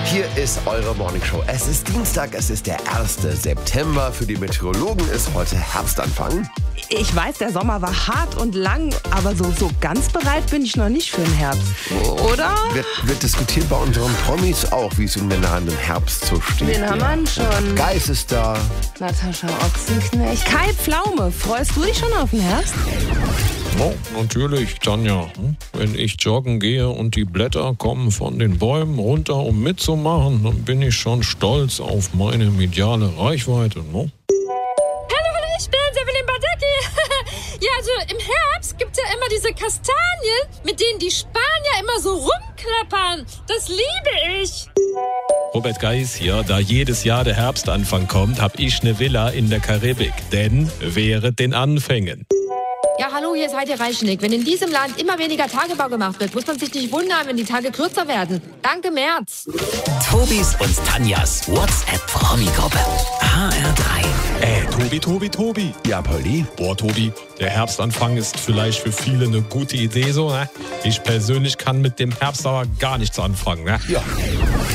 Hier ist eure Morningshow. Es ist Dienstag, es ist der 1. September. Für die Meteorologen ist heute Herbstanfang. Ich weiß, der Sommer war hart und lang, aber so ganz bereit bin ich noch nicht für den Herbst. Oder? Wird diskutiert bei unseren Promis auch, wie es um den nahenden Herbst so steht. Den haben wir schon. Geis ist da. Natascha Ochsenknecht. Kai Pflaume, freust du dich schon auf den Herbst? Oh, natürlich, Tanja. Wenn ich joggen gehe und die Blätter kommen von den Bäumen runter, um mitzumachen, dann bin ich schon stolz auf meine mediale Reichweite. No? Hallo, ich bin Evelyn Badecki. Ja, also im Herbst gibt es ja immer diese Kastanien, mit denen die Spanier immer so rumklappern. Das liebe ich. Robert Geis hier. Da jedes Jahr der Herbstanfang kommt, hab ich eine Villa in der Karibik. Denn während den Anfängen. Ja, hallo, hier ist Heidi Reichenick. Wenn in diesem Land immer weniger Tagebau gemacht wird, muss man sich nicht wundern, wenn die Tage kürzer werden. Danke, Merz. Tobis und Tanjas WhatsApp-Promi-Gruppe. HR3. Tobi. Ja, Polly? Boah, Tobi, der Herbstanfang ist vielleicht für viele eine gute Idee so, ne? Ich persönlich kann mit dem Herbst aber gar nichts anfangen, ne? Ja.